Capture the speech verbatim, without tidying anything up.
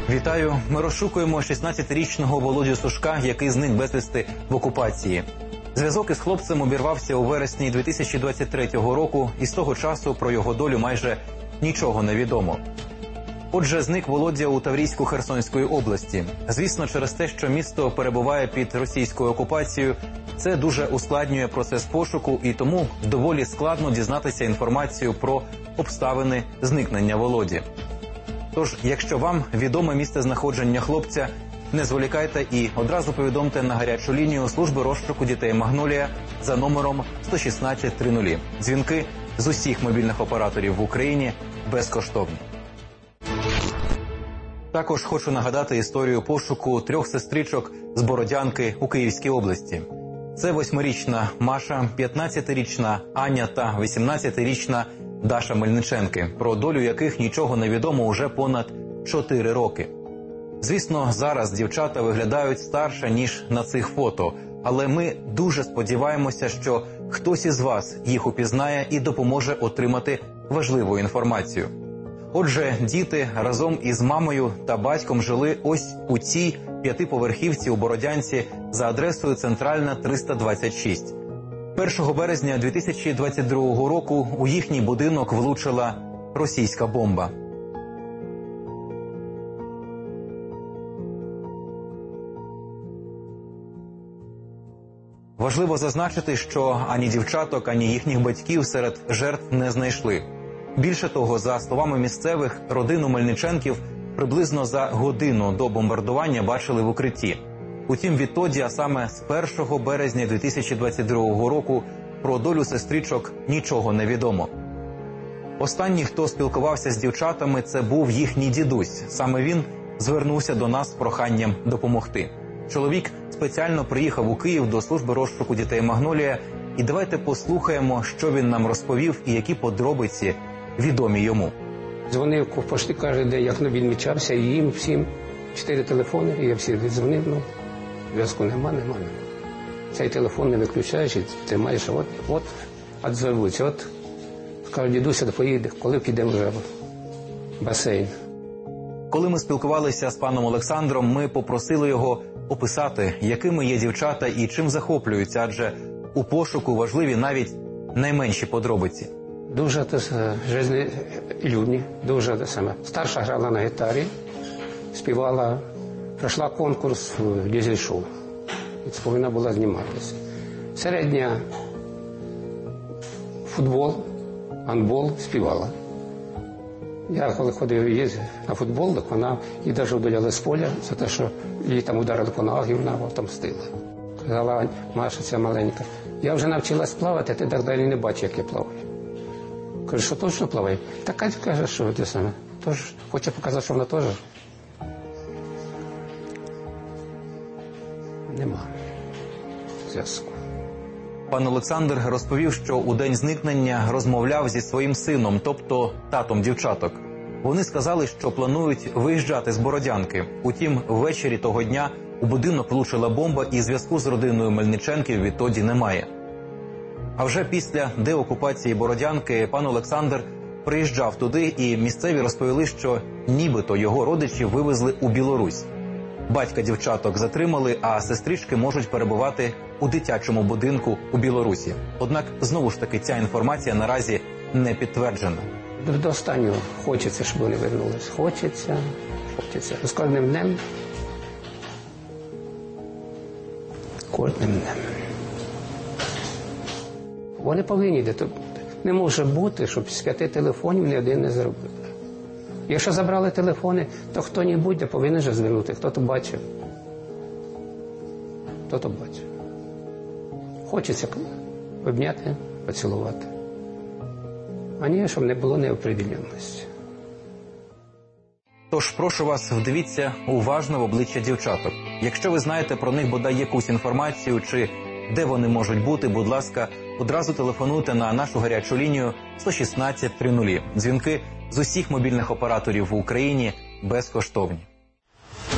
Вітаю! Ми розшукуємо шістнадцятирічного Володю Сушка, який зник безвісти в окупації. Зв'язок із хлопцем обірвався у вересні дві тисячі двадцять третього року, і з того часу про його долю майже нічого не відомо. Отже, зник Володя у Таврійську-Херсонської області. Звісно, через те, що місто перебуває під російською окупацією, це дуже ускладнює процес пошуку, і тому доволі складно дізнатися інформацію про обставини зникнення Володі. Тож, якщо вам відоме місце знаходження хлопця, не зволікайте і одразу повідомте на гарячу лінію служби розшуку дітей «Магнолія» за номером сто шістнадцять тридцять. Дзвінки з усіх мобільних операторів в Україні безкоштовні. Також хочу нагадати історію пошуку трьох сестричок з Бородянки у Київській області. Це восьмирічна Маша, п'ятнадцятирічна Аня та вісімнадцятирічна Даша Мельниченки, про долю яких нічого не відомо уже понад чотири роки. Звісно, зараз дівчата виглядають старше, ніж на цих фото, але ми дуже сподіваємося, що хтось із вас їх упізнає і допоможе отримати важливу інформацію. Отже, діти разом із мамою та батьком жили ось у цій п'ятиповерхівці у Бородянці за адресою Центральна, триста двадцять шість. першого березня дві тисячі двадцять другого року у їхній будинок влучила російська бомба. Важливо зазначити, що ані дівчаток, ані їхніх батьків серед жертв не знайшли. Більше того, за словами місцевих, родину Мельниченків приблизно за годину до бомбардування бачили в укритті. Утім, відтоді, а саме з першого березня дві тисячі двадцять другого року, про долю сестричок нічого не відомо. Останній, хто спілкувався з дівчатами, це був їхній дідусь. Саме він звернувся до нас з проханням допомогти. Чоловік спеціально приїхав у Київ до служби розшуку дітей «Магнолія», і давайте послухаємо, що він нам розповів і які подробиці відомі йому. Дзвонив почти кожен день, як він відмічався, і їм всім чотири телефони, і я всі віддзвонив, ну, зв'язку нема, нема, нема. Цей телефон не виключаєш, і ти маєш, от, от, відзовуться, от, скажуть, дідуся, поїде, коли підемо вже в басейн. Коли ми спілкувалися з паном Олександром, ми попросили його описати, якими є дівчата і чим захоплюються, адже у пошуку важливі навіть найменші подробиці. Дуже жизнелюбні, дуже те саме. Старша грала на гітарі, співала, пройшла конкурс в дизель-шоу. І повинна була зніматися. Середня футбол, гандбол співала. Я коли ходив на футбол, так вона її навіть удаляли з поля за те, що її там ударили по ногах, і вона отомстила. Казала, Маша, ця маленька, я вже навчилась плавати, ти так далі не бачиш, як я плаваю. Каже, що точно плаває? Так Катя каже, що те саме. Тож, хоче показати, що вона теж. Нема зв'язку. Пан Олександр розповів, що у день зникнення розмовляв зі своїм сином, тобто татом дівчаток. Вони сказали, що планують виїжджати з Бородянки. Утім, ввечері того дня у будинок влучила бомба, і зв'язку з родиною Мельниченків відтоді немає. А вже після деокупації Бородянки пан Олександр приїжджав туди, і місцеві розповіли, що нібито його родичі вивезли у Білорусь. Батька дівчаток затримали, а сестрички можуть перебувати у дитячому будинку у Білорусі. Однак, знову ж таки, ця інформація наразі не підтверджена. До останнього хочеться, щоб вони повернулися. Хочеться, хочеться. З кожним днем. Кожним днем. Вони повинні йти. Не може бути, щоб з п'яти телефонів ні один не зробив. Якщо забрали телефони, то хто-небудь повинен же звернути. Хто-то бачив. Хто-то бачив. Хочеться обняти, поцілувати. А ні, щоб не було неопределенності. Тож прошу вас, вдивіться уважно в обличчя дівчаток. Якщо ви знаєте про них бодай якусь інформацію, чи де вони можуть бути, будь ласка, одразу телефонуйте на нашу гарячу лінію сто шістнадцять тридцять. Дзвінки з усіх мобільних операторів в Україні безкоштовні.